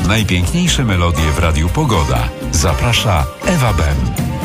Najpiękniejsze melodie w Radiu Pogoda. Zaprasza Ewa Bem.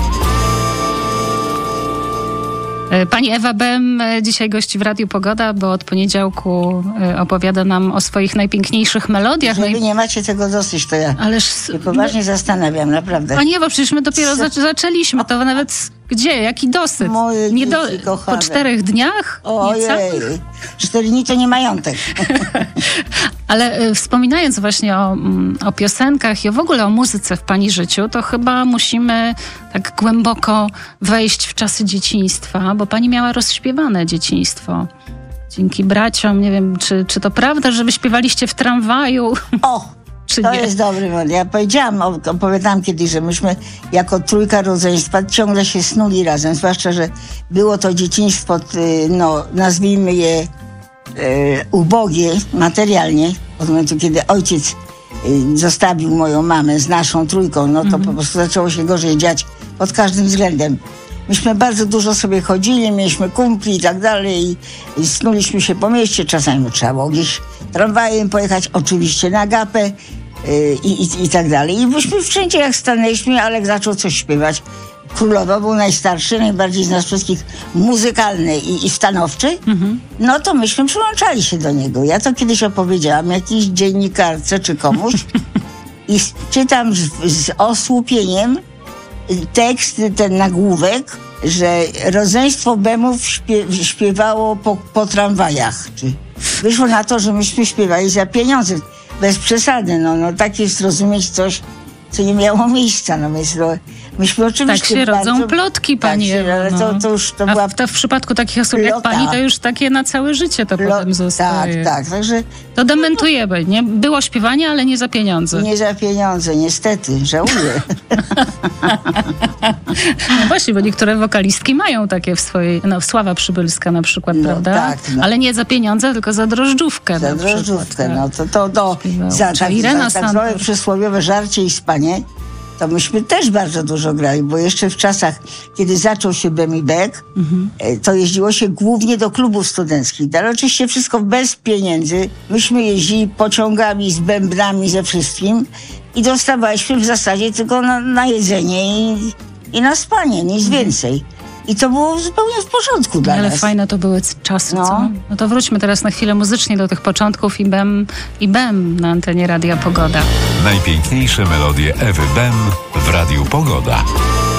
Pani Ewa Bem dzisiaj gości w Radiu Pogoda, bo od poniedziałku opowiada nam o swoich najpiękniejszych melodiach. Jeżeli nie macie tego dosyć, to ja się poważnie zastanawiam, naprawdę. Pani Ewa, przecież my dopiero zaczęliśmy, to nawet gdzie? Jaki dosyć? Moje nie dzieci kochane. Po 4 dniach? Ojej, 4 dni to nie majątek. Ale wspominając właśnie o piosenkach i w ogóle o muzyce w pani życiu, to chyba musimy tak głęboko wejść w czasy dzieciństwa, bo pani miała rozśpiewane dzieciństwo. Dzięki braciom, nie wiem, czy to prawda, że wy śpiewaliście w tramwaju? O! To jest dobry moment. Ja opowiadałam kiedyś, że myśmy jako trójka rodzeństwa ciągle się snuli razem, zwłaszcza, że było to dzieciństwo, nazwijmy je ubogie materialnie, od momentu, kiedy ojciec zostawił moją mamę z naszą trójką, no to po prostu zaczęło się gorzej dziać pod każdym względem. Myśmy bardzo dużo sobie chodzili, mieliśmy kumpli i tak dalej i snuliśmy się po mieście, czasami trzeba było gdzieś tramwajem pojechać, oczywiście na gapę i tak dalej. I myśmy wszędzie jak stanęliśmy, Alek zaczął coś śpiewać. Królowa był najstarszy, najbardziej z nas wszystkich muzykalny i stanowczy, no to myśmy przyłączali się do niego. Ja to kiedyś opowiedziałam jakiejś dziennikarce czy komuś i czytam z osłupieniem tekst, ten nagłówek, że rodzeństwo Bemów śpiewało po tramwajach. Wyszło na to, że myśmy śpiewali za pieniądze. Bez przesady, no tak jest zrozumieć coś, co nie miało miejsca. No myśmy oczywiście... Tak się rodzą plotki, pani Ewo. Ale to była... A w przypadku takich osób jak pani, to już takie na całe życie to potem zostaje. Tak, także... To dementujemy, nie? Było śpiewanie, ale nie za pieniądze. Nie za pieniądze, niestety, żałuję. No właśnie, bo niektóre wokalistki mają takie w swojej... Sława Przybylska na przykład, prawda? Tak. Ale nie za pieniądze, tylko za drożdżówkę. Za drożdżówkę, za tak zwane przysłowiowe żarcie i spanie. To myśmy też bardzo dużo grali, bo jeszcze w czasach, kiedy zaczął się Bem i Bek, to jeździło się głównie do klubów studenckich. Ale oczywiście wszystko bez pieniędzy. Myśmy jeździli pociągami z bębnami, ze wszystkim i dostawaliśmy w zasadzie tylko na jedzenie i na spanie, nic więcej. I to było zupełnie w porządku dla nas. Ale fajne to były czasy, co? No to wróćmy teraz na chwilę muzycznie do tych początków i Bem na antenie Radia Pogoda. Najpiękniejsze melodie Ewy Bem w Radiu Pogoda.